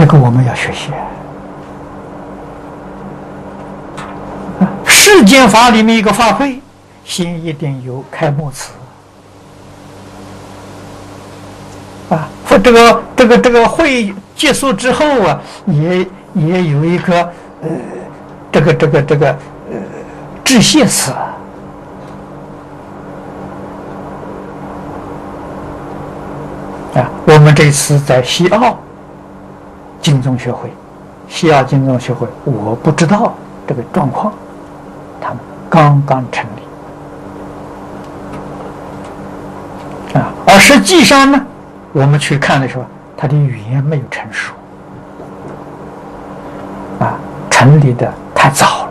这个我们要学习。世间法里面一个法会，先一定有开幕词啊，这个会结束之后啊，也有一个致谢词啊。我们这次在西澳经宗学会，我不知道这个状况，他们刚刚成立啊，而实际上呢，我们去看的时候，他的语言没有成熟啊，成立的太早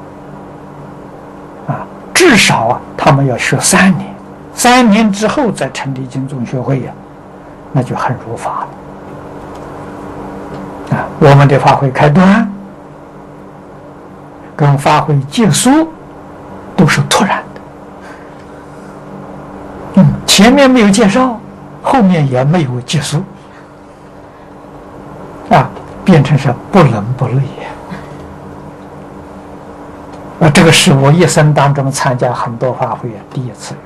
了啊，至少啊，他们要学3年，3年之后再成立经宗学会呀，那就很如法了啊。我们的法会开端跟法会结束都是突然的，前面没有介绍，后面也没有结束啊，变成是不伦不类啊。这个是我一生当中参加很多法会第一次遇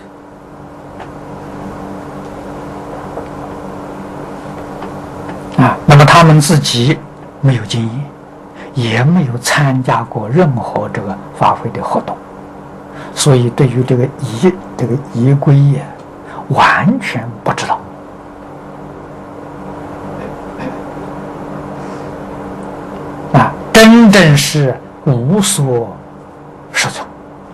到啊。那么他们自己没有经验，也没有参加过任何这个法会的活动，所以对于这个仪规也完全不知道啊，真正是无所适从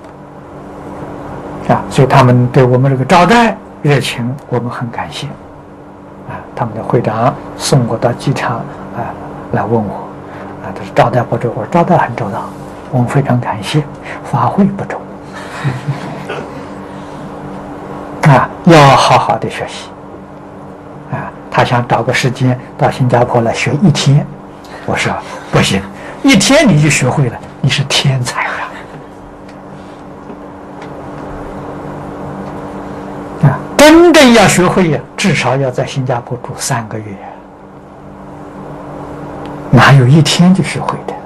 啊。所以他们对我们这个招待热情，我们很感谢啊。他们的会长送我到机场啊，来问我啊，他说招待不周，我说招待很周到，我们非常感谢，法会不周啊，要好好的学习啊。他想找个时间到新加坡来学1天，我说不行，1天你就学会了，你是天才啊！真正要学会呀，至少要在新加坡住3个月，哪有1天就学会的？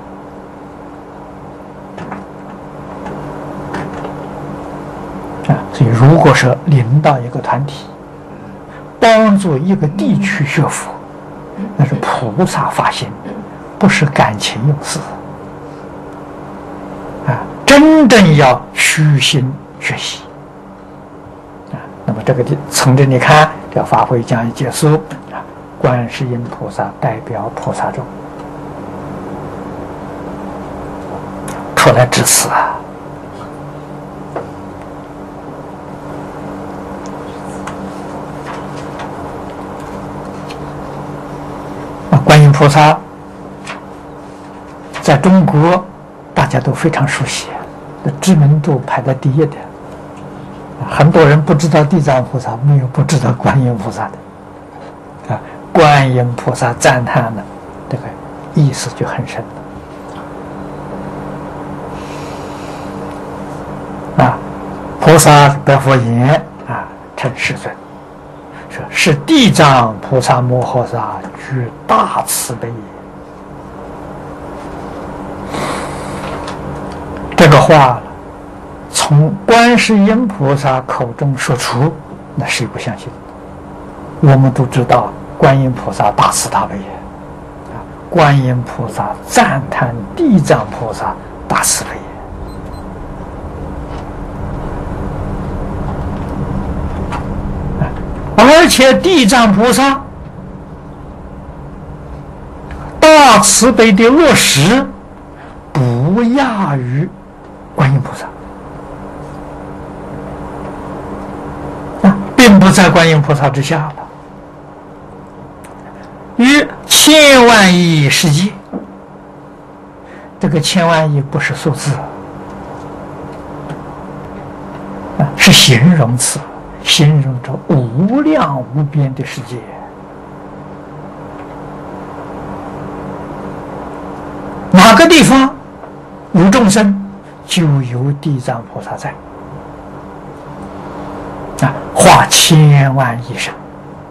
所以，如果是领导一个团体，帮助一个地区学佛，那是菩萨发心，不是感情用事啊！真正要虚心学习啊！那么这个从这里看，这法会将要结束啊，观世音菩萨代表菩萨众出来致辞啊！观音菩萨在中国大家都非常熟悉，知名度排在第一的。很多人不知道地藏菩萨，没有不知道观音菩萨的啊。观音菩萨赞叹的这个意思就很深啊。菩萨的佛言啊，称世尊。说是地藏菩萨摩诃萨具大慈悲也。这个话从观世音菩萨口中说出，那谁不相信？我们都知道观音菩萨大慈大悲也，观音菩萨赞叹地藏菩萨大慈悲也。而且地藏菩萨大慈悲的落实不亚于观音菩萨并不在观音菩萨之下了。于千万亿世界，这个千万亿不是数字是形容词，形容着无量无边的世界。哪个地方有众生，就有地藏菩萨在化千万亿身